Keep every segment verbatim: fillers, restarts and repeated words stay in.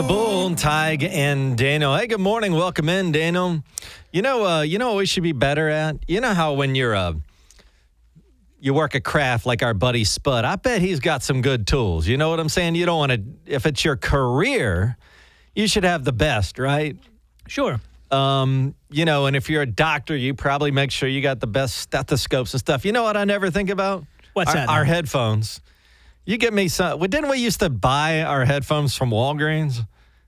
Bull, Tig, and Daniel. Hey, good morning. Welcome in, Daniel. You know, uh, you know what we should be better at? You know how when you're uh, you work a craft like our buddy Spud, I bet he's got some good tools. You know what I'm saying? You don't want to, if it's your career, you should have the best, right? Sure. Um, you know, and if you're a doctor, you probably make sure you got the best stethoscopes and stuff. You know what I never think about? What's our, that? Our headphones. You get me some. Well, didn't we used to buy our headphones from Walgreens?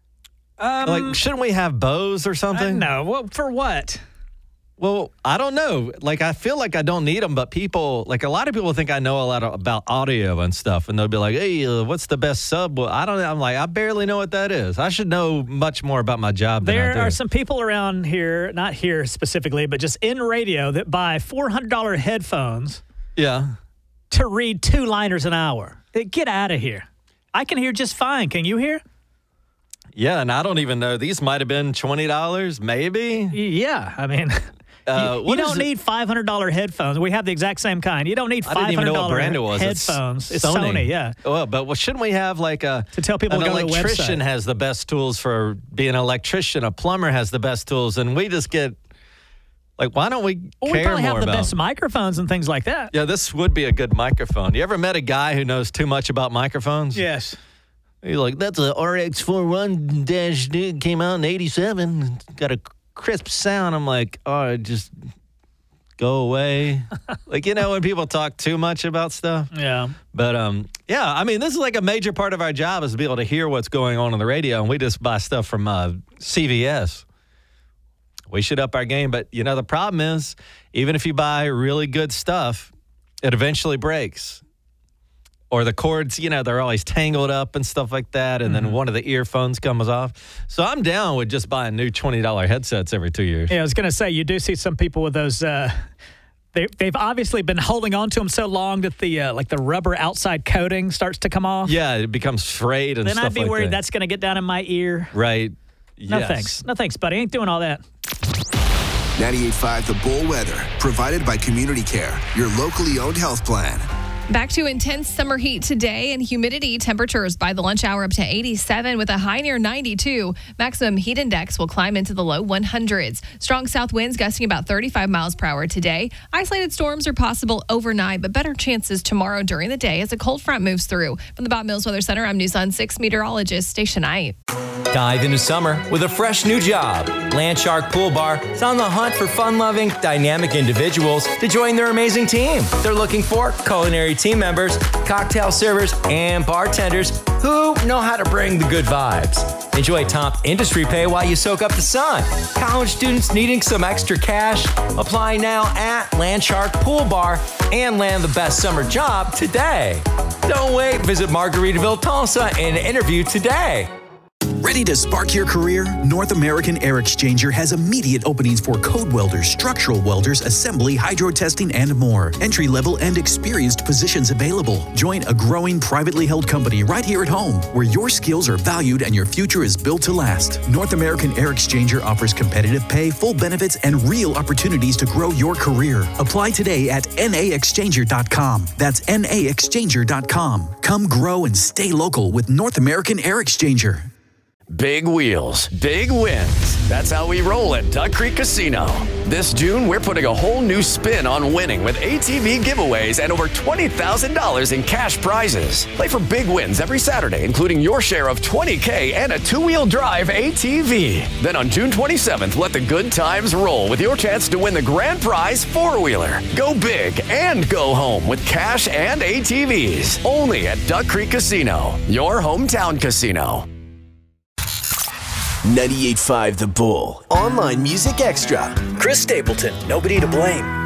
Um, Like, shouldn't we have Bose or I something? know. Well, for what? Well, I don't know. Like, I feel like I don't need them, but people, like, a lot of people think I know a lot about audio and stuff, and they'll be like, hey, uh, what's the best sub? Well, I don't know. I'm like, I barely know what that is. I should know much more about my job than I There do. are some people around here, not here specifically, but just in radio that buy four hundred dollars headphones Yeah. to read two liners an hour. Get out of here. I can hear just fine. Can you hear? Yeah, and I don't even know. These might have been twenty dollars, maybe. Yeah. I mean, Uh, you, you what is don't it? need five hundred dollars headphones. We have the exact same kind. You don't need I five didn't even hundred know dollars what brand it was. headphones. It's It's Sony. Sony, yeah. Well, but well, shouldn't we have like a To tell people an to go to the electrician website. has the best tools for being an electrician. A plumber has the best tools, and we just get like, why don't we Well, care we probably more have the about? Best microphones and things like that. Yeah, this would be a good microphone. You ever met a guy who knows too much about microphones? Yes. He's like, that's a R X forty-one dash dude came out in eighty-seven. Got a crisp sound. I'm like, oh, just go away. Like, you know, when people talk too much about stuff. Yeah. But, um, yeah, I mean, this is like a major part of our job is to be able to hear what's going on on the radio, and we just buy stuff from uh, C V S. We should up our game, but, you know, the problem is, even if you buy really good stuff, it eventually breaks. Or the cords, you know, they're always tangled up and stuff like that, and Mm-hmm. then one of the earphones comes off. So I'm down with just buying new twenty dollars headsets every two years. Yeah, I was going to say, you do see some people with those. Uh, they, they've obviously been holding on to them so long that the uh, like the rubber outside coating starts to come off. Yeah, it becomes frayed and Then stuff I'd be like worried that. that's going to get down in my ear. Right. No Yes. thanks. No thanks, buddy. Ain't doing all that. ninety-eight point five The Bull Weather, provided by Community Care, your locally owned health plan. Back to intense summer heat today and humidity. Temperatures by the lunch hour up to eighty-seven with a high near ninety-two. Maximum heat index will climb into the low hundreds. Strong south winds gusting about thirty-five miles per hour today. Isolated storms are possible overnight, but better chances tomorrow during the day as a cold front moves through. From the Bob Mills Weather Center, I'm News on six meteorologist Stacia Knight. Dive into summer with a fresh new job. Landshark Pool Bar is on the hunt for fun-loving, dynamic individuals to join their amazing team. They're looking for culinary team members, cocktail servers, and bartenders who know how to bring the good vibes. Enjoy top industry pay while you soak up the sun. College students needing some extra cash? Apply now at Landshark Pool Bar and land the best summer job today. Don't wait. Visit Margaritaville, Tulsa and interview today. Ready to spark your career? North American Air Exchanger has immediate openings for code welders, structural welders, assembly, hydro testing, and more. Entry-level and experienced positions available. Join a growing privately held company right here at home, where your skills are valued and your future is built to last. North American Air Exchanger offers competitive pay, full benefits, and real opportunities to grow your career. Apply today at N A exchanger dot com. That's N A exchanger dot com. Come grow and stay local with North American Air Exchanger. Big wheels, big wins. That's how we roll at Duck Creek Casino. This June, we're putting a whole new spin on winning with A T V giveaways and over twenty thousand dollars in cash prizes. Play for big wins every Saturday, including your share of twenty K and a two-wheel drive A T V. Then on June twenty-seventh, let the good times roll with your chance to win the grand prize four-wheeler. Go big and go home with cash and A T Vs. Only at Duck Creek Casino, your hometown casino. ninety-eight point five The Bull. Online Music Extra. Chris Stapleton, Nobody to Blame.